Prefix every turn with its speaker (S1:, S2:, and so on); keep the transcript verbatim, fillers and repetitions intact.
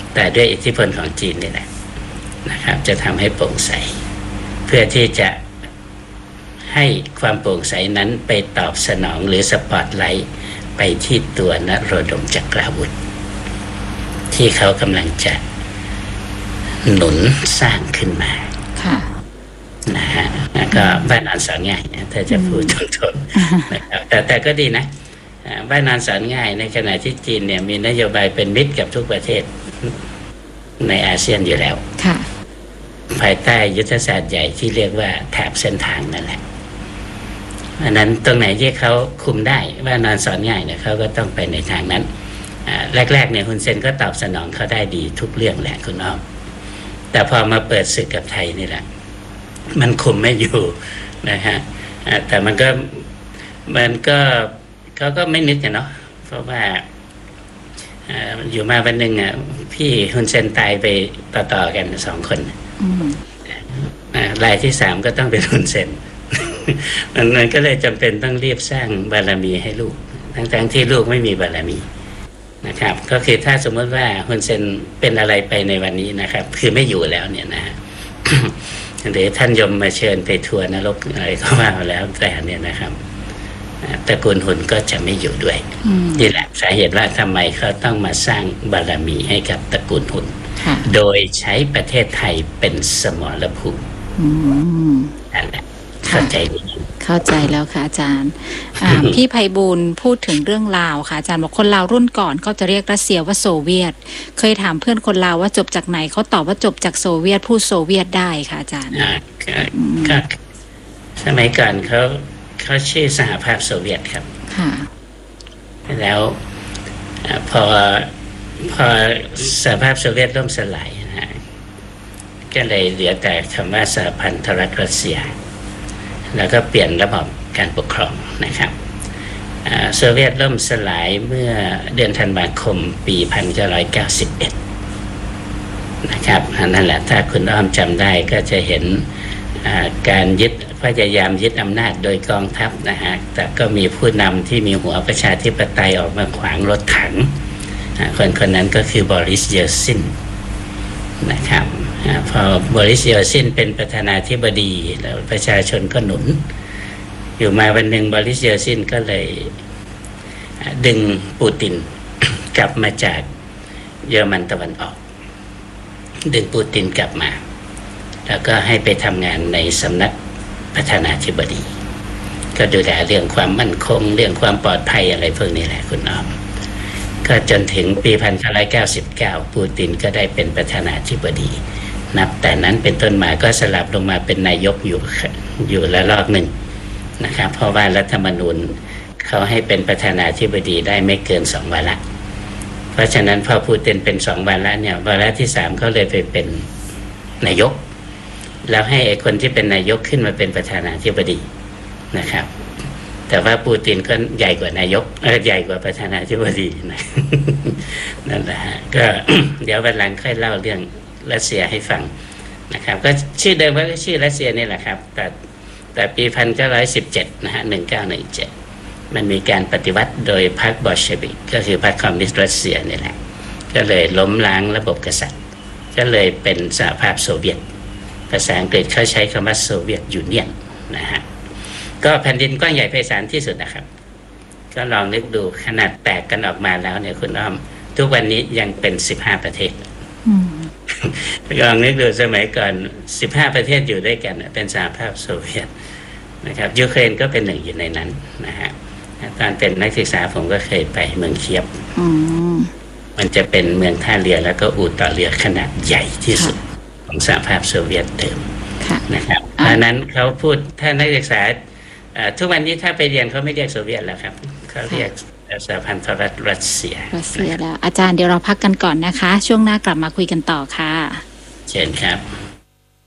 S1: แต่ด้วยอิทธิพลของจีนนี่แหละนะครับจะทำให้โปร่งใสเพื่อที่จะให้ความโปร่งใสนั้นไปตอบสนองหรือสปอตไลท์ไปที่ตัวนโรดมจักราวุธที่เขากำลังจะหนุนสร้างขึ้นมาค่ะนะฮะก็บ้านนอนสอนง่ายนะถ้าจะพูดตรงๆนะครับแต่แต่ก็ดีนะบ้านนอนสอนง่ายในขณะที่จีนเนี่ยมีนโยบายเป็นมิตรกับทุกประเทศในอาเซียนอยู่แล้วค่ะภายใต้ยุทธศาสตร์ใหญ่ที่เรียกว่าแถบเส้นทางนั่นแหละอันนั้นตรงไหนที่เขาคุมได้ว่านอนสอนง่ายเนี่ยเขาก็ต้องไปในทางนั้นแรกๆเนี่ยฮุนเซนก็ตอบสนองเขาได้ดีทุกเรื่องแหละคุณน้องแต่พอมาเปิดศึกกับไทยนี่แหละมันคุมไม่อยู่นะฮะแต่มันก็มันก็เขาก็ไม่นึกกันเนาะเพราะว่าอยู่มาวันหนึ่งอ่ะพี่ฮุนเซนตายไปต่อๆกันสองคนรายที่สามก็ต้องเป็นฮุนเซนมันก็เลยจำเป็นต้องรีบสร้างบารมีให้ลูกทั้งๆที่ลูกไม่มีบารมีนะครับก็คือถ้าสมมติว่าฮุนเซนเป็นอะไรไปในวันนี้นะครับคือไม่อยู่แล้วเนี่ยนะหรือท่านยมมาเชิญไปทัวร์นรกอะไรก็ว่าแล้วแต่เนี่ยนะครับตระกูลฮุนก็จะไม่อยู่ด้วยนี่แหละสาเหตุว่าทำไมเขาต้องมาสร้างบารมีให้กับตระกูลฮุนโดยใช้ประเทศไทยเป็นสมรภูมินั่นแหละเข้าใจดี
S2: เข้าใจแล้วค่ะอาจารย์พี่ไพบูลย์พูดถึงเรื่องลาวค่ะอาจารย์บอกคนลาวรุ่นก่อนเขาจะเรียกรัสเซียว่าโซเวียตเคยถามเพื่อนคนลาวว่าจบจากไหนเขาตอบว่าจบจากโซเวียตพูดโซเวียตได้ค่ะอาจารย์
S1: ครับสมัยก่อนเขาเขาชื่อสหภาพโซเวียตครับค่ะแล้วพอพอสหภาพโซเวียตล่มสลายนะก็เลยเหลือแต่คำว่าสหพันธรัฐรัสเซียแล้วก็เปลี่ยนระบบการปกครองนะครับโซเวียตล่มสลายเมื่อเดือนธันวาคมปีหนึ่งพันเก้าร้อยเก้าสิบเอ็ดนะครับนั่นแหละถ้าคุณอ้อมจำได้ก็จะเห็นการยึดพยายามยึดอำนาจโดยกองทัพนะฮะแต่ก็มีผู้นำที่มีหัวประชาธิปไตยออกมาขวางรถถังคนคนนั้นก็คือบอริส เยลซินนะครับพอบอริส เยลซินเป็นประธานาธิบดีแล้วประชาชนก็หนุนอยู่มาวันหนึ่งบอริส เยลซินก็เลยดึงปูตินกลับมาจากเยอรมันตะวันออกดึงปูตินกลับมาแล้วก็ให้ไปทำงานในสำนักประธานาธิบดีก็ดูแลเรื่องความมั่นคงเรื่องความปลอดภัยอะไรพวกนี้แหละคุณน้องก็จนถึงปีหนึ่งพันเก้าร้อยเก้าสิบเก้าปูตินก็ได้เป็นประธานาธิบดีนับแต่นั้นเป็นต้นมาก็สลับลงมาเป็นนายกอยู่อยู่ละลอกหนึ่งนะครับเพราะว่ารัฐธรรมนูญเขาให้เป็นประธานาธิบดีได้ไม่เกินสองวาระเพราะฉะนั้นพอปูตินเป็นสองวาระเนี่ยวาระที่สามเขาเลยไปเป็นนายกแล้วให้ไอ้คนที่เป็นนายกขึ้นมาเป็นประธานาธิบดีนะครับแต่ว่าปูตินก็ใหญ่กว่านายกเออใหญ่กว่าประธานาธิบดีนะนั่นแหละฮะก็ เดี๋ยววันหลังค่อยเล่าเรื่องรัสเซียให้ฟังนะครับก็ชื่อเดิมก็ชื่อรัสเซียนี่แหละครับแต่แต่ปีหนึ่งพันเก้าร้อยสิบเจ็ดนะฮะหนึ่งพันเก้าร้อยสิบเจ็ดมันมีการปฏิวัติโดยพรรคบอลเชวิกก็คือพรรคคอมมิวนิสต์รัสเซียนี่แหละก็เลยล้มล้างระบบกษัตริย์ก็เลยเป็นสหภาพโซเวียตภาษาอังกฤษเขาใช้คำว่าโซเวียตยูเนียนนะฮะก็แผ่นดินกว้างใหญ่ไพศาลที่สุดนะครับก็ลองนึกดูขนาดแตกกันออกมาแล้วเนี่ยคุณอ้อมทุกวันนี้ยังเป็นสิบห้าประเทศลองนึกดูสมัยก่อนสิบห้าประเทศอยู่ด้วยกันเป็นสหภาพโซเวียตนะครับยูเครนก็เป็นหนึ่งอยู่ในนั้นนะฮะตอนเป็นนักศึกษาผมก็เคยไปเมืองเคียฟมันจะเป็นเมืองท่าเรือแล้วก็อู่ต่อเรือขนาดใหญ่ที่สุดของสหภาพโซเวียตเดิมนะครับเพราะนั้นเขาพูดถ้านักศึกษาทุกวันนี้ถ้าไปเรียนเขาไม่เรียกโซเวียตแล้วครับเขาเรียกสหพันธรัฐรัสเซีย
S2: รัสเซียแล้วอาจารย์เดี๋ยวเราพักกันก่อนนะคะช่วงหน้ากลับมาคุยกันต่อค่ะ
S1: เชิญครับ